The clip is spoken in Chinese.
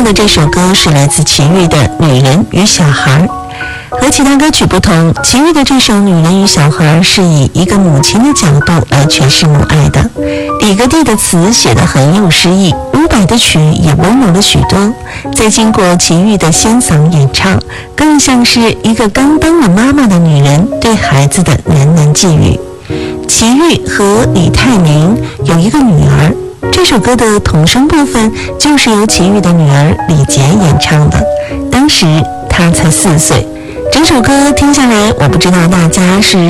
的这首歌是来自齐豫的《女人与小孩》。和其他歌曲不同，齐豫的这首《女人与小孩》是以一个母亲的角度来诠释母爱的。李格弟的词写得很有诗意，伍佰的曲也温柔了许多。再经过齐豫的鲜嗓演唱，更像是一个刚当了妈妈的女人对孩子的喃喃寄语。齐豫和李泰民有一个女儿，这首歌的童声部分就是由齐豫的女儿李洁演唱的，当时她才4岁。整首歌听下来，我不知道大家是